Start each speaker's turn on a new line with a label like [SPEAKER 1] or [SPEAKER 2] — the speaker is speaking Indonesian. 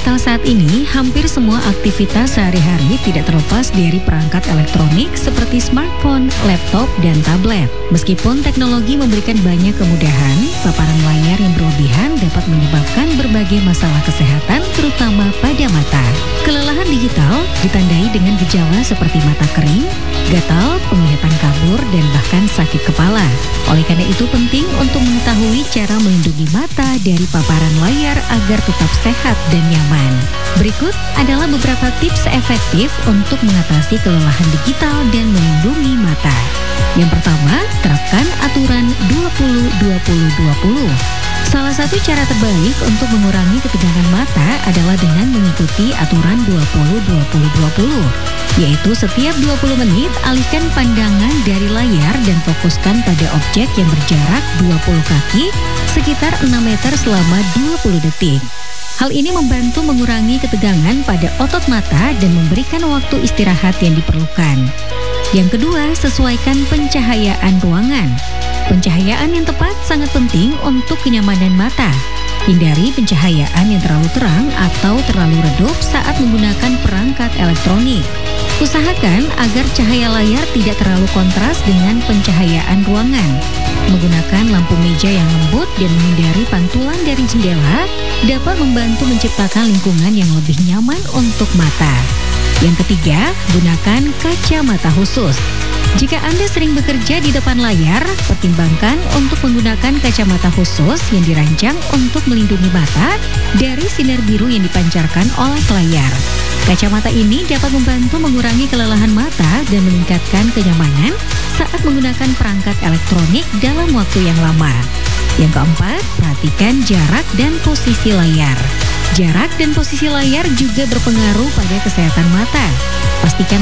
[SPEAKER 1] digital saat ini, hampir semua aktivitas sehari-hari tidak terlepas dari perangkat elektronik seperti smartphone, laptop, dan tablet. Meskipun teknologi memberikan banyak kemudahan, paparan layar yang berlebihan dapat menyebabkan berbagai masalah kesehatan, terutama pada mata. Kelelahan digital ditandai dengan gejala seperti mata kering, gatal, penglihatan kabur, dan bahkan sakit kepala. Oleh karena itu penting untuk mengetahui cara melindungi mata dari paparan layar agar tetap sehat dan nyaman. Berikut adalah beberapa tips efektif untuk mengatasi kelelahan digital dan melindungi mata. Yang pertama, terapkan aturan 20-20-20. Salah satu cara terbaik untuk mengurangi ketegangan mata adalah dengan mengikuti aturan 20-20-20, yaitu setiap 20 menit alihkan pandangan dari layar dan fokuskan pada objek yang berjarak 20 kaki sekitar 6 meter selama 20 detik. Hal ini membantu mengurangi ketegangan pada otot mata dan memberikan waktu istirahat yang diperlukan. Yang kedua, sesuaikan pencahayaan ruangan. Pencahayaan yang tepat sangat penting untuk kenyamanan mata. Hindari pencahayaan yang terlalu terang atau terlalu redup saat menggunakan perangkat elektronik. Usahakan agar cahaya layar tidak terlalu kontras dengan pencahayaan ruangan. Menggunakan lampu meja yang lembut dan menghindari pantulan dari jendela dapat membantu menciptakan lingkungan yang lebih nyaman untuk mata. Yang ketiga, gunakan kacamata khusus. Jika Anda sering bekerja di depan layar, pertimbangkan untuk menggunakan kacamata khusus yang dirancang untuk melindungi mata dari sinar biru yang dipancarkan oleh layar. Kacamata ini dapat membantu mengurangi kelelahan mata dan meningkatkan kenyamanan saat menggunakan perangkat elektronik dalam waktu yang lama. Yang keempat, perhatikan jarak dan posisi layar. Jarak dan posisi layar juga berpengaruh pada kesehatan mata. Pastikan